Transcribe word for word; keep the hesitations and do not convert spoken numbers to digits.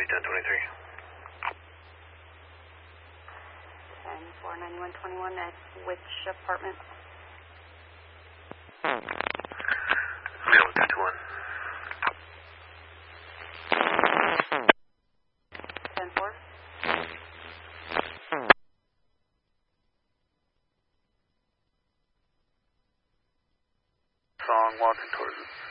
ten twenty-three. ten four ninety-one twenty-one at which apartment? Zero two two one. ten four? Song walking towards it.